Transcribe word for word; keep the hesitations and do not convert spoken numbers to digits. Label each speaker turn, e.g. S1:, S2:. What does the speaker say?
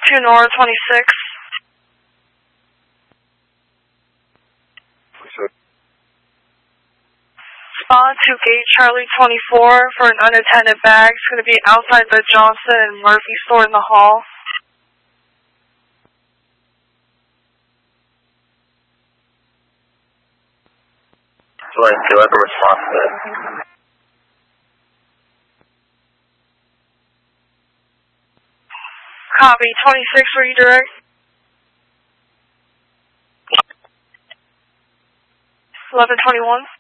S1: two Nora twenty-six. Respond to gate Charlie twenty-four for an unattended bag. It's going to be outside the Johnson and Murphy store in the hall.
S2: So I do have a response to that.
S1: Copy. twenty-six, redirect. eleven twenty-one.